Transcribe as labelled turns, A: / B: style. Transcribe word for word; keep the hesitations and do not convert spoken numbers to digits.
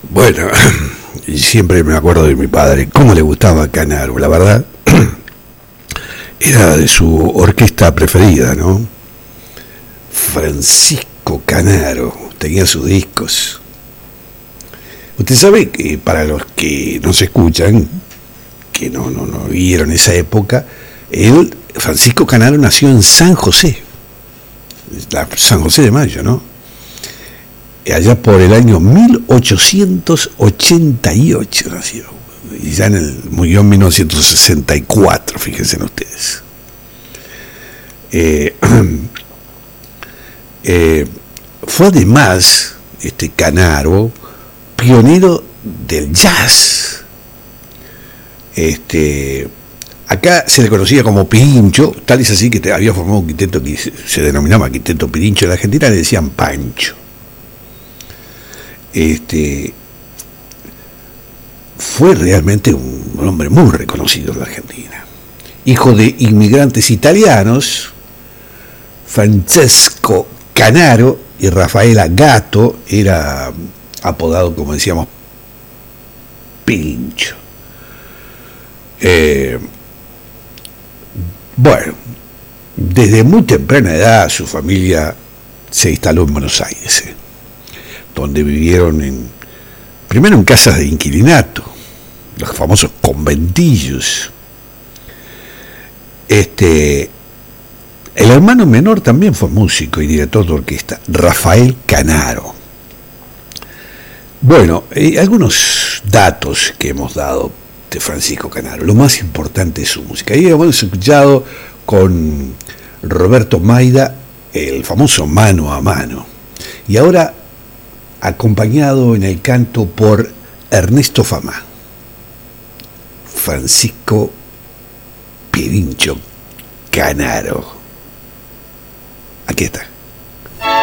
A: Bueno, y siempre me acuerdo de mi padre, cómo le gustaba Canaro, la verdad, era de su orquesta preferida, ¿no? Francisco Canaro, tenía sus discos. Usted sabe que para los que nos escuchan, que no, no, no vieron esa época, él, Francisco Canaro, nació en San José, la San José de Mayo, ¿no? Allá por el año mil ochocientos ochenta y ocho nació, y ya en el, murió en mil novecientos sesenta y cuatro, fíjense ustedes. Eh, eh, fue además, este Canaro, pionero del jazz. Este, acá se le conocía como Pirincho, tal es así que te, había formado un quinteto que se, se denominaba Quinteto Pirincho. En la Argentina le decían Pancho. Este, fue realmente un, un hombre muy reconocido en la Argentina. Hijo de inmigrantes italianos, Francesco Canaro y Rafaela Gatto, era apodado, como decíamos, Pirincho. Eh, bueno, desde muy temprana edad su familia se instaló en Buenos Aires, eh, donde vivieron en, primero en casas de inquilinato, los famosos conventillos. Este, el hermano menor también fue músico y director de orquesta, Rafael Canaro. Bueno, eh, algunos datos que hemos dado de Francisco Canaro. Lo más importante es su música. Ahí hemos escuchado con Roberto Maida el famoso Mano a Mano. Y ahora acompañado en el canto por Ernesto Fama, Francisco Pirincho Canaro. Aquí está.